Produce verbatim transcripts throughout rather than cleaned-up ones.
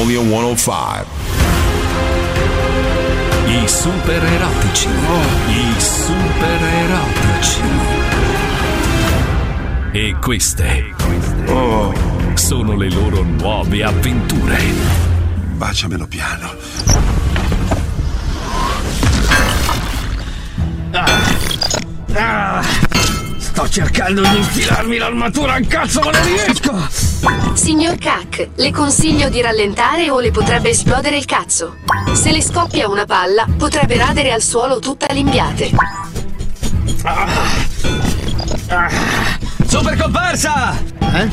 only on centocinque. I super erotici. Oh. I super erotici. E queste oh. sono le loro nuove avventure. Baciamelo piano. Ah. Ah. Sto cercando di infilarmi l'armatura al cazzo, ma non riesco! Signor Cac, le consiglio di rallentare o le potrebbe esplodere il cazzo. Se le scoppia una palla, potrebbe radere al suolo tutta l'imbiate. Ah. Ah. Super comparsa! Eh?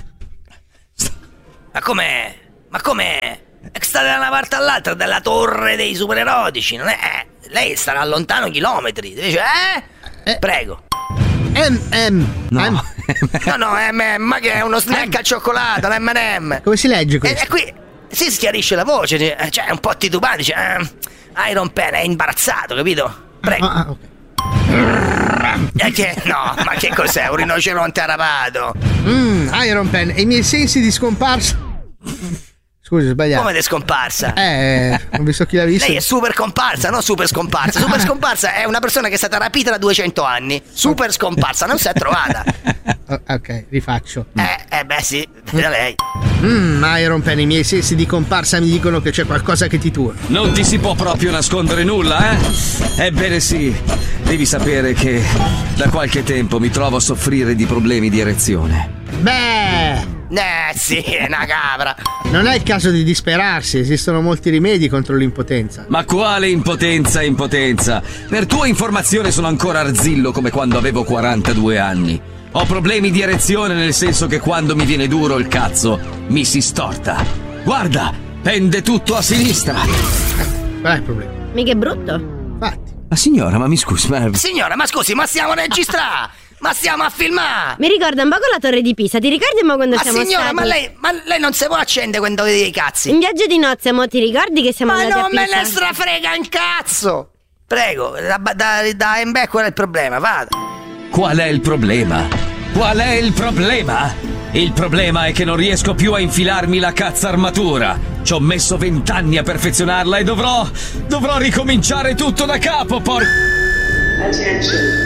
Ma com'è? Ma com'è? È che sta da una parte all'altra della torre dei supererotici, non è? Lei starà lontano chilometri. Dice, eh? eh? Prego. M M No, no, no M M, ma che è uno snack al cioccolato, l'M and M. Come si legge questo? E, e qui si schiarisce la voce, cioè è un po' titubante, dice eh, Iron Pen è imbarazzato, capito? Prego. Ah, ah, ok. E che, no, ma che cos'è? Un rinoceronte arapato? Mmm, Iron Pen e i miei sensi di scomparsa. Scusi, ho sbagliato. Come è scomparsa? Eh, non visto chi l'ha visto. Lei è super comparsa, non super scomparsa. Super scomparsa è una persona che è stata rapita da duecento anni. Super scomparsa, non si è trovata. Ok, rifaccio. Eh, eh beh sì, da lei. Mmm, Iron Pen, i miei sensi di comparsa mi dicono che c'è qualcosa che ti turba. Non ti si può proprio nascondere nulla, eh? Ebbene sì, devi sapere che da qualche tempo mi trovo a soffrire di problemi di erezione. Beh... Eh sì, è una capra. Non è il caso di disperarsi, esistono molti rimedi contro l'impotenza. Ma quale impotenza, impotenza? Per tua informazione sono ancora arzillo come quando avevo quarantadue anni. Ho problemi di erezione nel senso che quando mi viene duro il cazzo mi si storta. Guarda, pende tutto a sinistra. Qual è il problema? Mica è brutto. Infatti. Ma signora, ma mi scusi, ma... Signora, ma scusi, ma stiamo a registrare! Ma stiamo a filmare! Mi ricorda un po' con la torre di Pisa, ti ricordi mo quando ma siamo signora, stati? Ma lei, ma lei non si può accendere quando vede i cazzi? In viaggio di nozze, mo ti ricordi che siamo ma andati a Pisa? Ma non me ne strafrega un cazzo! Prego, da, da, da Embe qual è il problema, vada. Qual è il problema? Qual è il problema? Il problema è che non riesco più a infilarmi la cazzo armatura. Ci ho messo vent'anni a perfezionarla e dovrò... dovrò ricominciare tutto da capo, por... Attention.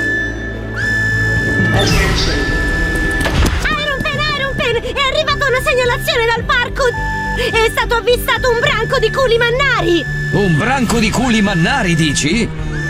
Iron Pen, Iron Pen, è arrivata una segnalazione dal parco. È stato avvistato un branco di culi mannari. Un branco di culi mannari, dici?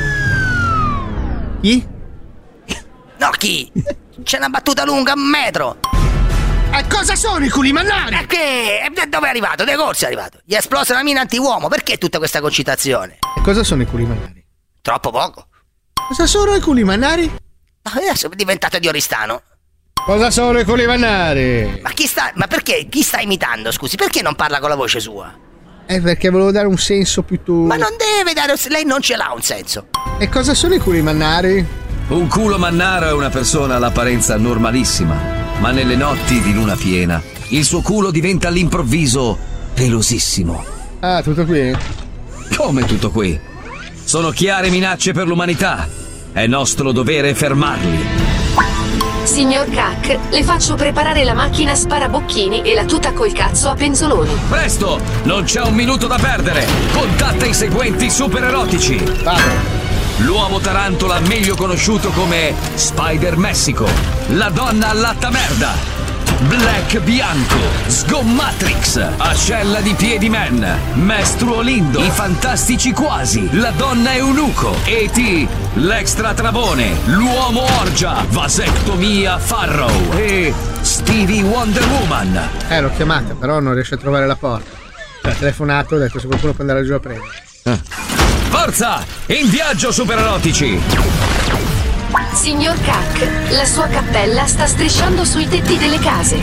Chi? No, chi? C'è una battuta lunga, un metro. E cosa sono i culi mannari? E che? Dove è arrivato? De corsa è arrivato. Gli è esplosa una mina anti-uomo. Perché tutta questa concitazione? E cosa sono i culi mannari? Troppo poco. Cosa sono i culi mannari? Adesso è diventato di Oristano. Cosa sono i culi mannari? Ma chi sta. Ma perché? Chi sta imitando, scusi? Perché non parla con la voce sua? Eh, perché volevo dare un senso più tu. Ma non deve dare. Lei non ce l'ha un senso. E cosa sono i culi mannari? Un culo mannaro è una persona all'apparenza normalissima, ma nelle notti di luna piena il suo culo diventa all'improvviso pelosissimo. Ah, tutto qui? Come tutto qui? Sono chiare minacce per l'umanità. È nostro dovere fermarli. Signor Cac, le faccio preparare la macchina sparabocchini e la tuta col cazzo a penzoloni. Presto! Non c'è un minuto da perdere! Contatta i seguenti super erotici! Vado! L'uomo tarantola meglio conosciuto come Spider Messico, la donna allatta merda, Black Bianco, Sgommatrix, Ascella di Piedi Man, Mestruo Lindo, i fantastici quasi, la donna eunuco, E T, l'extra travone, l'uomo orgia, Vasectomia Farrow e Stevie Wonder Woman. Eh, l'ho chiamata, però non riesce a trovare la porta. Ha telefonato, ho detto se qualcuno può andare giù a prendere. Eh. Forza! In viaggio, super erotici! Signor Cac, la sua cappella sta strisciando sui tetti delle case.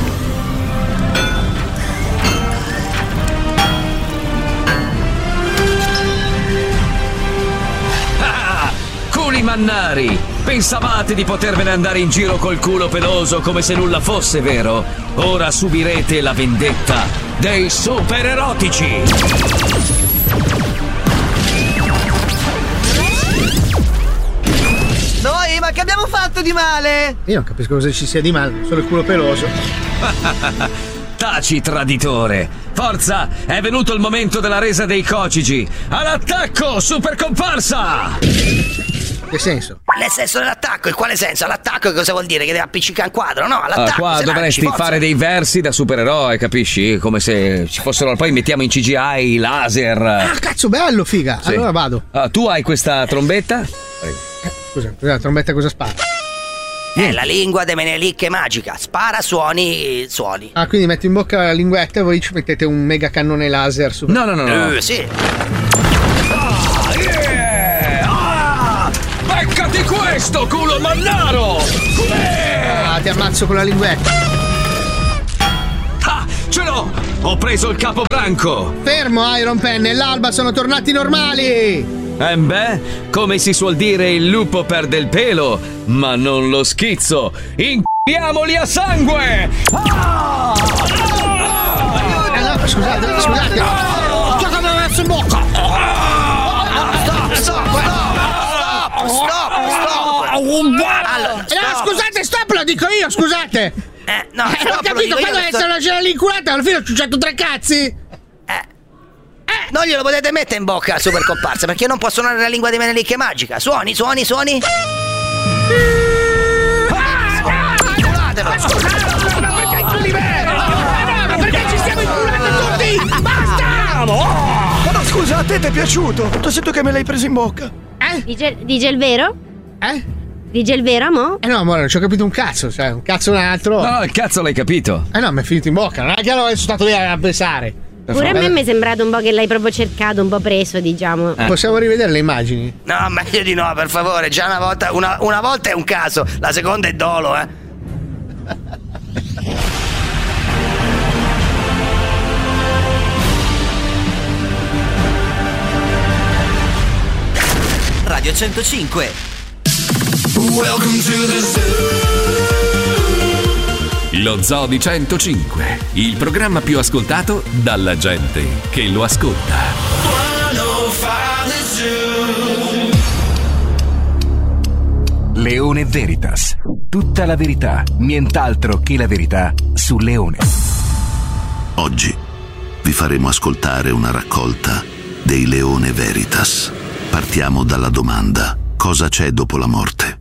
Ah, culi mannari! Pensavate di potervene andare in giro col culo peloso come se nulla fosse, vero? Ora subirete la vendetta dei super erotici! Noi, ma che abbiamo fatto di male? Io non capisco cosa ci sia di male, solo il culo peloso. taci, traditore. Forza, è venuto il momento della resa dei cocigi. All'attacco, super comparsa! Che senso? Nel senso dell'attacco, il quale senso? All'attacco cosa vuol dire? Che deve appiccicare un quadro? No, all'attacco. Ah, qua dovresti lanci, fare dei versi da supereroe, capisci? Come se ci fossero. Poi mettiamo in C G I, laser. Ah, cazzo, bello, figa. Sì. Allora vado. Ah, tu hai questa trombetta? Scusa, la trombetta cosa spara? È la lingua de Menelik magica. Spara suoni, suoni. Ah, quindi metti in bocca la linguetta e voi ci mettete un mega cannone laser su. No, no, no, no. Uh, sì. Ah, yeah! Ah! Beccati questo, culo mannaro! Ah, ti ammazzo con la linguetta. Ah, ce l'ho! Ho preso il capobranco! Fermo, Iron Pen, e l'alba sono tornati normali! Eh beh, come si suol dire, il lupo perde il pelo, ma non lo schizzo. Inculiamoli a sangue! Ah! Ah, no, scusate, scusate. Cosa mi ho messo in bocca? Stop, stop, stop, stop, stop. Allora, No, scusate, stop, lo dico io, scusate. Eh, no, Eh, ho stop, lo capito, dico io quando che sto- c'era c'era l'inculata, alla fine ho ciucciato tre cazzi. Non glielo potete mettere in bocca al super comparsa, perché io non può suonare la lingua di Menelik magica. Suoni, suoni, suoni. Ma perché ci stiamo inculando tutti? Basta! Ma no, scusa, a te ti è piaciuto? T'ho sentito che me l'hai preso in bocca. Eh? Dice, dice il vero? Eh? Dice il vero, mo? Eh no, amore, non ci ho capito un cazzo, cioè, un cazzo un altro. No, il cazzo l'hai capito. Eh no, mi è finito in bocca, non è che sono stato lì a pensare. Pure a me mi è sembrato un po' che l'hai proprio cercato, un po' preso, diciamo. Eh. Possiamo rivedere le immagini? No, meglio di no, per favore. Già una volta, una, una volta è un caso, la seconda è dolo, eh. Radio centocinque. Welcome to the zoo. Lo Zoo di centocinque, il programma più ascoltato dalla gente che lo ascolta. Leone Veritas. Tutta la verità, nient'altro che la verità su Leone. Oggi vi faremo ascoltare una raccolta dei Leone Veritas. Partiamo dalla domanda: cosa c'è dopo la morte?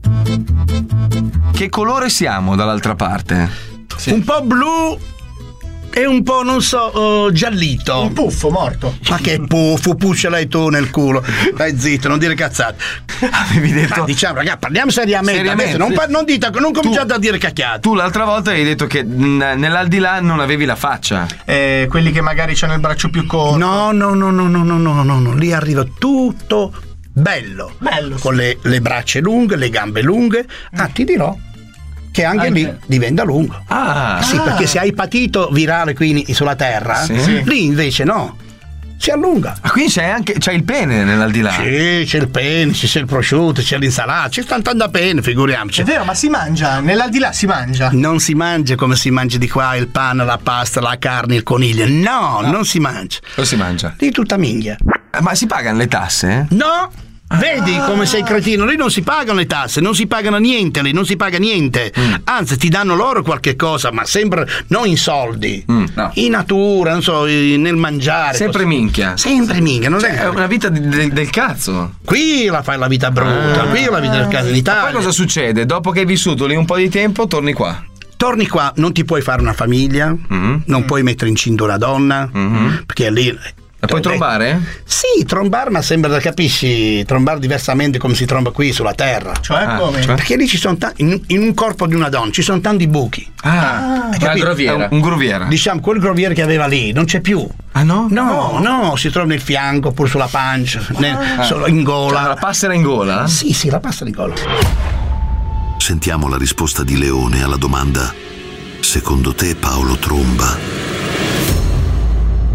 Che colore siamo dall'altra parte? Sì. Un po' blu e un po', non so, uh, giallito. Un puffo morto. Ma che puffo, puscialai tu nel culo. Dai zitto, non dire cazzate. Avevi detto. Ma diciamo, ragazzi, parliamo seriamente. Seriamente. Non, pa- non dite, non cominciate tu, a dire cacchiate. Tu l'altra volta hai detto che n- nell'aldilà non avevi la faccia. Eh, quelli che magari c'hanno il braccio più corto. No, no, no, no, no, no, no, no, no. Lì arriva tutto bello. Bello. Con le, le braccia lunghe, le gambe lunghe. Ah, ti dirò che anche, anche lì diventa lungo. Ah, sì, ah. perché se hai patito virale qui sulla terra, sì. Sì. Lì invece no, si allunga. Ah, quindi c'è anche c'è il pene nell'aldilà? Sì, c'è il pene, c'è il prosciutto, c'è l'insalata, c'è tanta pene, figuriamoci. È vero, ma si mangia, nell'aldilà si mangia. Non si mangia come si mangia di qua il pane, la pasta, la carne, il coniglio. No, no. non si mangia. Cosa si mangia? Lì tutta minchia. Ma si pagano le tasse? No. Vedi come sei cretino, lì non si pagano le tasse, non si pagano niente, lì non si paga niente. Mm. Anzi, ti danno loro qualche cosa, ma sempre non in soldi, mm, no. In natura, non so, nel mangiare. Sempre così. Minchia. Sempre minchia, non cioè, è è una vita di, de, del cazzo. Qui la fai la vita brutta, ah. Qui la vita del cazzo in Italia. Ma poi cosa succede? Dopo che hai vissuto lì un po' di tempo, torni qua. Torni qua, non ti puoi fare una famiglia, mm-hmm. non mm. puoi mettere incinta una donna, mm-hmm. perché lì. La puoi trombare? Sì, trombare, ma sembra da capisci, trombare diversamente come si tromba qui sulla terra. Cioè ah, come? Cioè? Perché lì ci sono tanti, in, in un corpo di una donna ci sono tanti buchi. Ah, ah una groviera. Un, un groviera. Diciamo, quel groviere che aveva lì non c'è più. Ah no? No, no, no, si trova nel fianco, oppure sulla pancia, nel, ah. solo in gola. Cioè, la passera in gola? Sì, sì, la passera in gola. Sentiamo la risposta di Leone alla domanda: secondo te Paolo tromba? Eh, non,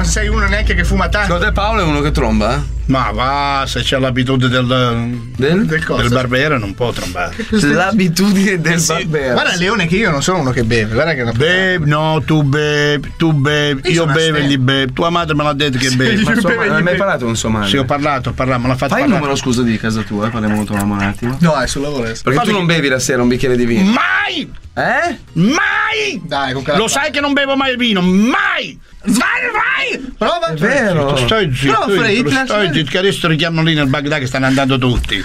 sei uno neanche che fuma tanto. Secondo te Paolo è uno che tromba? Ma va, se c'è l'abitudine del, del? del, del barbero non può trombare. L'abitudine del Eh sì. barbero. Guarda Leone che io non sono uno che beve, guarda che non bevi, no, tu bevi, tu bevi, io, io bevo e gli bevi. Tua madre me l'ha detto che bevi. Ma insomma, non hai mai parlato con sua madre? Sì, ho parlato, ho parlato, me l'ha fatto Fai parlare. il numero scusa di casa tua, parliamo con tua mamma un attimo. No, è sul lavoro. Perché Fai tu non bevi la sera un bicchiere di vino? Mai! Eh? Mai! Dai, con Lo sai che non bevo mai il vino, mai! Vai, vai! Prova! È vero! Stai zitto, Prova, Fred, stai zitto, che adesso richiamano lì nel Baghdad che stanno andando tutti.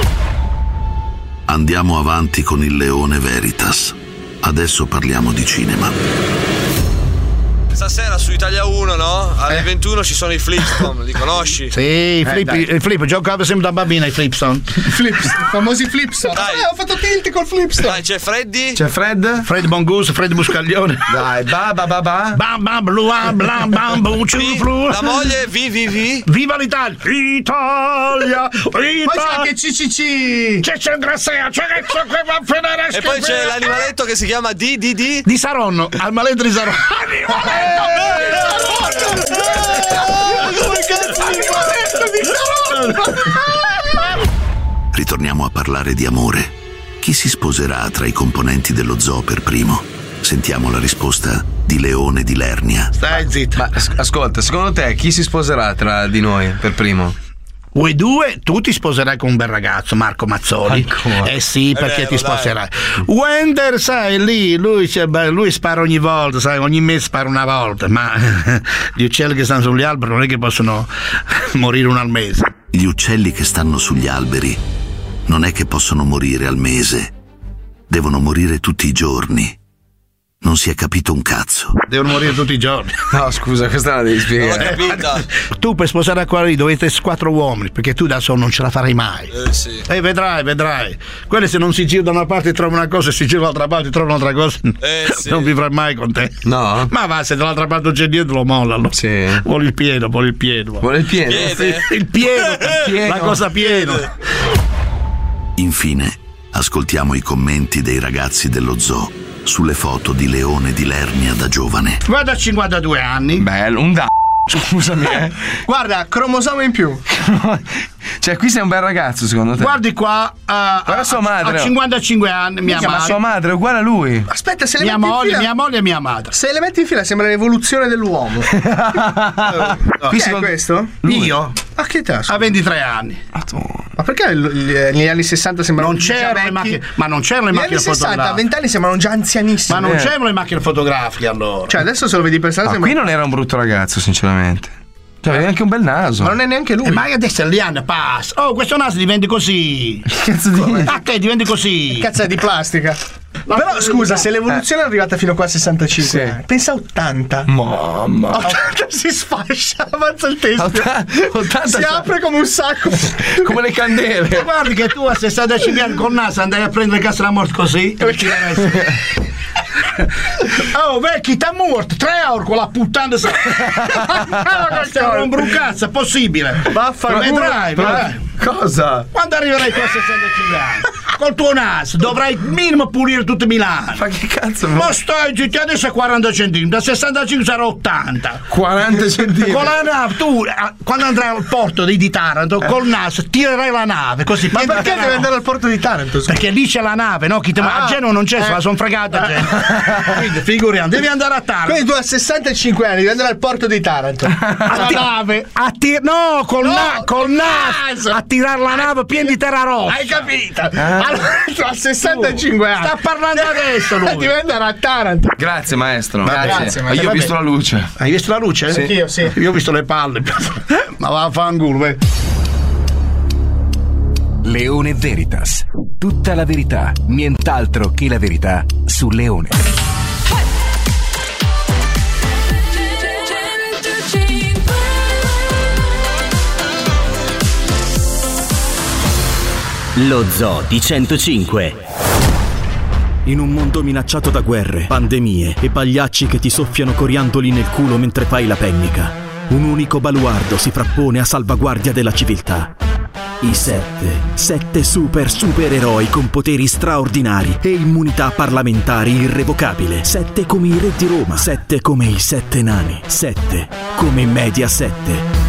Andiamo avanti con il Leone Veritas. Adesso parliamo di cinema. Stasera su Italia uno, no? Alle eh. ventuno ci sono i Flipstone, li conosci? Sì, i eh, flip, i flip, giocavo sempre da bambina i Flipstone. Flips, i famosi Flipstone. Dai, eh, ho fatto tilt col Flipstone. Dai, c'è Freddy? C'è Fred? Fred Bongus, Fred Buscaglione. Dai, ba ba ba ba. Bam bam blu blam bam bum ciuflu. La moglie, vi vi vi. Viva l'Italia! Italia! Italia! Poi c'è anche C C C. C'è c'è Grassea, c'è che c'è che va a finire. E poi c'è l'animaletto che si chiama D D D. Di Saronno, al maletto di Saronno. Ritorniamo a parlare di amore. Chi si sposerà tra i componenti dello zoo per primo? Sentiamo la risposta di Leone di Lernia. Stai zitto. Ma ascolta, secondo te chi si sposerà tra di noi per primo? Voi due, tu ti sposerai con un bel ragazzo, Marco Mazzoli. Ancora? Eh sì, È perché vero, ti sposerai. Wender, sai, lì, lui, lui spara ogni volta, sai, ogni mese spara una volta, ma gli uccelli che stanno sugli alberi non è che possono morire uno al mese. Gli uccelli che stanno sugli alberi non è che possono morire al mese, devono morire tutti i giorni. Non si è capito un cazzo. Devono morire tutti i giorni. No, scusa, questa la devi spiegare. Non l'ho capita. Tu per sposare a quelli dovete essere quattro uomini, perché tu da solo non ce la farai mai. Eh sì. E eh, vedrai, vedrai. Quelli se non si girano da una parte trovano una cosa e si girano dall'altra parte trovano un'altra cosa. Eh sì. Non vivrai mai con te. No? Ma va, se dall'altra parte c'è dietro lo mollano. Sì. Vuole il pieno, vuole il pieno. Vuole il pieno? Piede. Sì, il pieno, Il pieno. la cosa pieno. Infine, ascoltiamo i commenti dei ragazzi dello zoo sulle foto di Leone di Lernia da giovane. Guarda a cinquantadue anni. Bello, un da. Scusami, eh. Guarda, cromosoma in più. Cioè, qui sei un bel ragazzo, secondo te? Guardi qua, uh, Guarda sua madre. a cinquantaquantacinque anni, mia Minchia, madre. ma sua madre è uguale a lui. Aspetta, se le Mia metti moglie, in fila, mia moglie e mia madre. se le metti in fila sembra l'evoluzione dell'uomo. No. Chi è secondo- questo? Io? A che età? A ventitré anni. Ma perché l- l- negli anni sessanta sembrano Non c'erano le macchine, ma non c'erano le Negli macchine anni sessanta, a fotografiche. venti anni sembrano già anzianissimi. Ma non Eh. c'erano le macchine fotografiche allora. Cioè, adesso se lo vedi per strada Ma sembra. qui non era un brutto ragazzo, sinceramente. Cioè, aveva anche un bel naso. Ma non è neanche lui. Eh, ma adesso gli anni passa. Oh, questo naso diventa così. Cazzo di. Ah, che diventa così. Cazzo è di plastica. Però scusa, se l'evoluzione è arrivata fino qua a sessantacinque, Sì. anni, pensa a ottanta. Mamma. ottanta si sfascia, avanza il testo. ottanta si apre come un sacco. Come le candele. Guardi che tu a sessantacinque anni col naso andai a prendere il cazzo della morte così. Oh, vecchi, t'ha morto tre ore con la puttana. Stiamo un brucazzo, è possibile. Vaffanculo. Vedrai, vedrai. Cosa? Quando arriverai tu a sessantacinque anni, col tuo naso dovrai minimo pulire tutto Milano. Ma che cazzo? Ma stai zitti, adesso è quaranta centimetri, da sessantacinque sarà ottanta. quaranta centimetri. Con la nave, tu eh, quando andrai al porto di, di Taranto, eh. col naso tirerai la nave così. Ma perché deve andare al porto di Taranto? Perché lì c'è la nave, no? Chi te, Ah, a Genova non c'è, eh. se la sono fregata a Genova. Quindi figuriamo, devi andare a Taranto. Quindi tu a sessantacinque anni devi andare al porto di Taranto. A ti- nave, a tir- no, col, No, na- col naso, a tirare la nave piena di terra rossa. Hai capito? Ah. Allora tu a sessantacinque anni Sta parlando adesso lui. devi andare a Taranto. Grazie, maestro. Grazie, Ma maestro. io ho Vabbè. visto la luce. Hai visto la luce? Sì. Anch'io, sì. Io ho visto le palle. Ma va a fanculo, beh. Leone Veritas. Tutta la verità, nient'altro che la verità su Leone. Lo Zoo di centocinque. In un mondo minacciato da guerre, pandemie e pagliacci che ti soffiano coriandoli nel culo mentre fai la pennica, un unico baluardo si frappone a salvaguardia della civiltà. I sette. Sette super supereroi con poteri straordinari e immunità parlamentari irrevocabile. Sette come i re di Roma. Sette come i sette nani. Sette come Mediaset.